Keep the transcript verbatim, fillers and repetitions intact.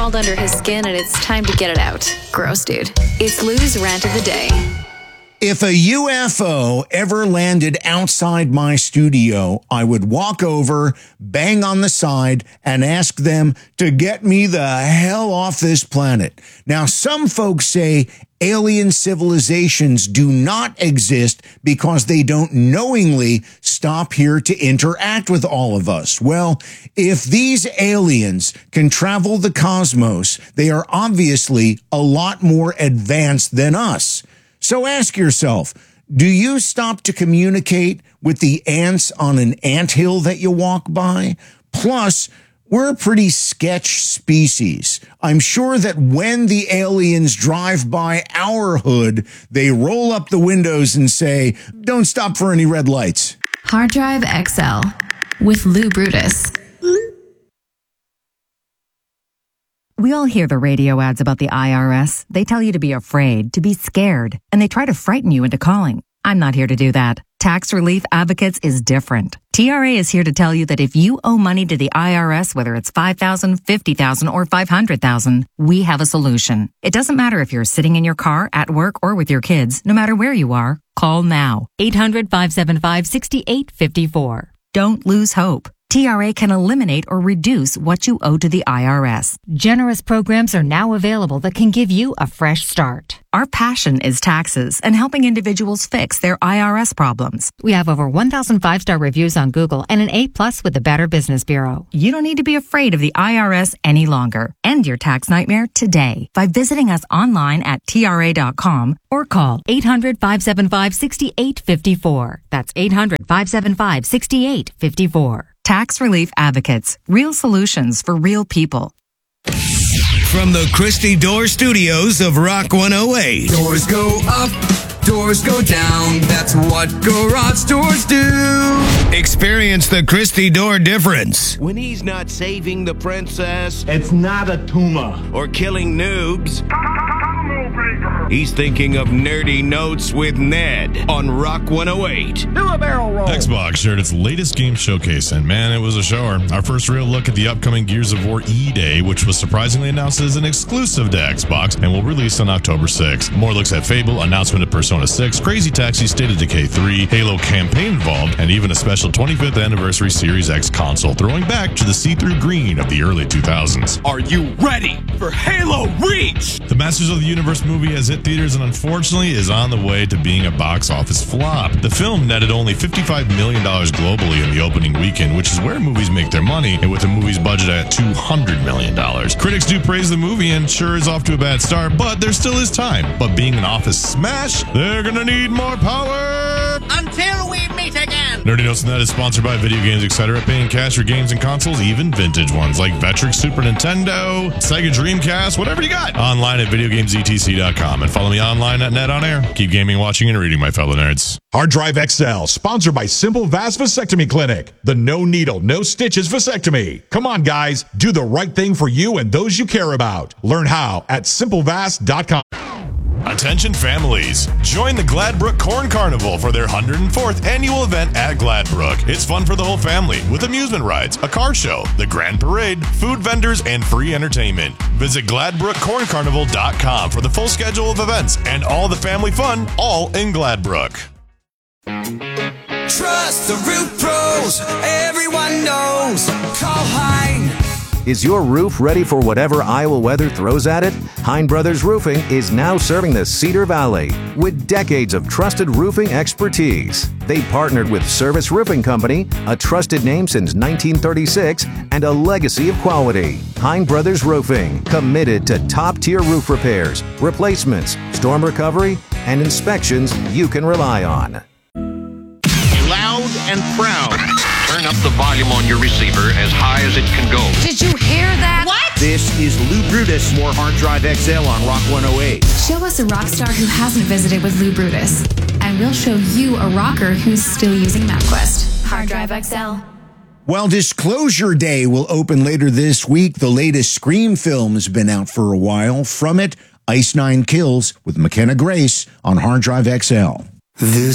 crawled under his skin and it's time to get it out. Gross, dude. It's Lou's rant of the day. If a U F O ever landed outside my studio, I would walk over, bang on the side, and ask them to get me the hell off this planet. Now, some folks say alien civilizations do not exist because they don't knowingly stop here to interact with all of us. Well, if these aliens can travel the cosmos, they are obviously a lot more advanced than us. So ask yourself, do you stop to communicate with the ants on an anthill that you walk by? Plus, we're a pretty sketch species. I'm sure that when the aliens drive by our hood, they roll up the windows and say, "Don't stop for any red lights." Hard Drive X L with Lou Brutus. We all hear the radio ads about the I R S. They tell you to be afraid, to be scared, and they try to frighten you into calling. I'm not here to do that. Tax Relief Advocates is different. T R A is here to tell you that if you owe money to the I R S, whether it's five thousand dollars, fifty thousand dollars, or five hundred thousand dollars, we have a solution. It doesn't matter if you're sitting in your car, at work, or with your kids. No matter where you are, call now. eight hundred, five seven five, six eight five four. Don't lose hope. T R A can eliminate or reduce what you owe to the I R S. Generous programs are now available that can give you a fresh start. Our passion is taxes and helping individuals fix their I R S problems. We have over one thousand five-star reviews on Google and an A plus with the Better Business Bureau. You don't need to be afraid of the I R S any longer. End your tax nightmare today by visiting us online at T R A dot com or call eight hundred, five seven five, six eight five four. That's eight hundred, five seven five, six eight five four. Tax Relief Advocates. Real solutions for real people. From the Christy Door Studios of Rock one oh eight. Doors go up, doors go down. That's what garage doors do. Experience the Christy Door difference. When he's not saving the princess, it's not a tumor, or killing noobs, he's thinking of Nerdy Notes with Ned on Rock one oh eight. Do a barrel roll. Xbox shared its latest game showcase, and man, it was a shower. Our first real look at the upcoming Gears of War E-Day, which was surprisingly announced as an exclusive to Xbox and will release on October sixth. More looks at Fable, announcement of Persona six, Crazy Taxi State of Decay three, Halo campaign involved, and even a special twenty-fifth anniversary Series X console, throwing back to the see-through green of the early two thousands. Are you ready for Halo Reach? The Masters of the Universe movie has hit theaters and unfortunately is on the way to being a box office flop. The film netted only fifty-five million dollars globally in the opening weekend, which is where movies make their money, and with the movie's budget at two hundred million dollars. Critics do praise the movie and sure is off to a bad start, but there still is time. But being an office smash, they're gonna need more power! Until we meet again! Nerdy Notes and That is sponsored by Video Games, et cetera. Paying cash for games and consoles, even vintage ones like Vectrex, Super Nintendo, Sega Dreamcast, whatever you got. Online at video games e t c dot com and follow me online at Net On Air. Keep gaming, watching, and reading, my fellow nerds. Hard Drive X L, sponsored by Simple Vast Vasectomy Clinic. The no needle, no stitches vasectomy. Come on, guys. Do the right thing for you and those you care about. Learn how at simple vast dot com. Attention families, join the Gladbrook Corn Carnival for their one hundred fourth annual event at Gladbrook. It's fun for the whole family with amusement rides, a car show, the grand parade, food vendors, and free entertainment. Visit gladbrook corn carnival dot com for the full schedule of events and all the family fun, all in Gladbrook. Trust the roof pros, everyone knows. Call Hein. Is your roof ready for whatever Iowa weather throws at it? Hein Brothers Roofing is now serving the Cedar Valley with decades of trusted roofing expertise. They partnered with Service Roofing Company, a trusted name since nineteen thirty-six, and a legacy of quality. Hein Brothers Roofing, committed to top-tier roof repairs, replacements, storm recovery, and inspections you can rely on. Loud and proud. Turn up the volume on your receiver as high as it can go. Did you hear that? What? This is Lou Brutus, more Hard Drive X L on Rock one oh eight. Show us a rock star who hasn't visited with Lou Brutus, and we'll show you a rocker who's still using MapQuest. Hard Drive X L. Well, Disclosure Day will open later this week. The latest Scream film has been out for a while. From it, Ice Nine Kills with McKenna Grace on Hard Drive X L. This